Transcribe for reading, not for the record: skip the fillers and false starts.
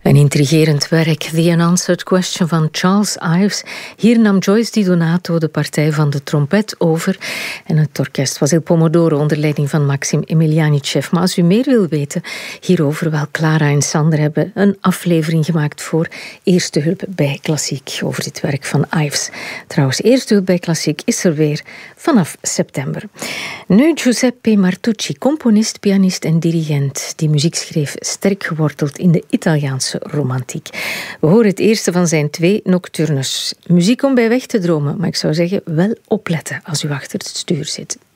Een intrigerend werk, The Unanswered Question van Charles Ives. Hier nam Joyce Di Donato de partij van de trompet over. En het orkest was Il Pomodoro onder leiding van Maxim Emilianichev. Maar als u meer wil weten hierover, wel, Clara en Sander hebben een aflevering gemaakt voor Eerste Hulp bij Klassiek over dit werk van Ives. Trouwens, Eerste Hulp bij Klassiek is er weer vanaf september. Nu Giuseppe Martucci, componist, pianist en dirigent, die muziek schreef sterk geworteld in de Italiaanse romantiek. We horen het eerste van zijn 2 nocturnes. Muziek om bij weg te dromen, maar ik zou zeggen wel opletten als u achter het stuur zit.